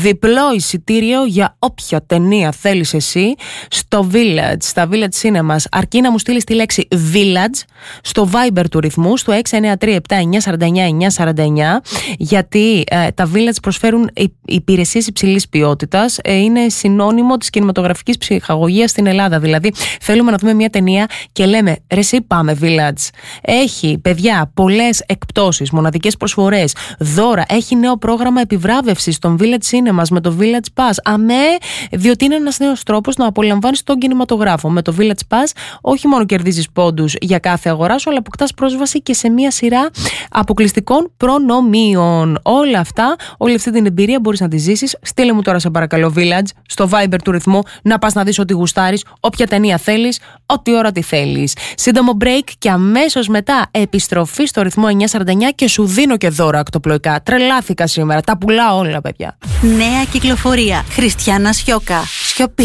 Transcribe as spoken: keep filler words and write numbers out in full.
διπλό εισιτήριο για όποια ταινία θέλεις εσύ στο Village, στα Village Cinemas. Αρκεί να μου στείλεις τη λέξη Village στο Viber του ρυθμού, στο έξι εννιά τρία επτά εννιά τέσσερα εννιά εννιά τέσσερα εννιά, γιατί ε, τα Village προσφέρουν υπηρεσίες υψηλής ποιότητας. Ε, είναι συνώνυμο της κινηματογραφικής ψυχαγωγίας στην Ελλάδα. Δηλαδή, θέλουμε να δούμε μια ταινία και λέμε ρε, εσύ πάμε Village. Έχει, παιδιά, πολλές εκπτώσεις, μοναδικές προσφορές, δώρα. Έχει νέο πρόγραμμα επιβράβευσης των Village Cinemas με το Village Pass. Αμέ, διότι είναι ένας νέος τρόπος να απολαμβάνεις τον κινηματογράφο. Με το Village Pass, όχι μόνο κερδίζεις πόντους για κάθε αγορά σου, αλλά αποκτάς πρόσβαση και σε μια σειρά αποκλειστικών προνομίων. Όλα αυτά, όλη αυτή την εμπειρία μπορείς να τη ζήσεις. Στείλε μου τώρα, σε παρακαλώ, Village, στο Viber του ρυθμού, να πας να δεις ό,τι γουστάρεις, όποια ταινία θέλεις, ό,τι ώρα τη θέλεις. Σύντομο break και αμέσως μετά επιστροφή στο ρυθμό εννιά σαράντα εννιά και σου δίνω και δώρα ακτοπλοϊκά. Τρελάθηκα σήμερα. Τα πουλάω όλα, παιδιά. Νέα κυκλοφορία. Χριστιάνα Σιώκα. Σιωπή.